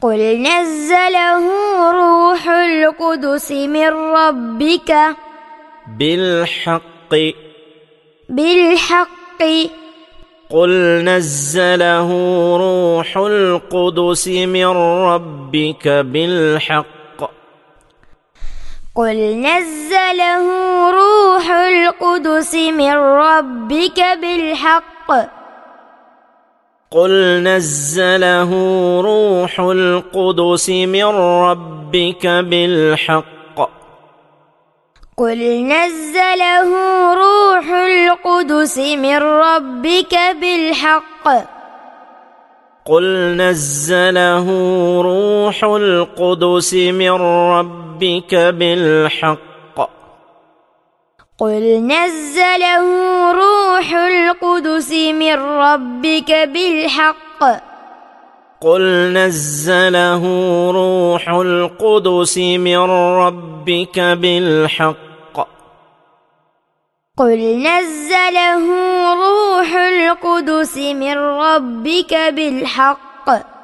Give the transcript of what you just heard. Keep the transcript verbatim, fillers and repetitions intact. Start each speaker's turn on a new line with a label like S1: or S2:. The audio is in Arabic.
S1: قل نزله روح القدس من ربك
S2: بالحق
S1: بالحق
S2: قل نزله روح القدس من ربك بالحق
S1: قل نزله روح القدس من ربك بالحق
S2: قل نزله روح القدس من ربك بالحق
S1: قل نزله روح القدس من ربك بالحق
S2: قل نزله روح القدس من ربك بالحق
S1: قل نزله روح القدس من ربك بالحق
S2: قل نزله روح القدس من ربك بالحق
S1: قل نزله روح القدس من ربك بالحق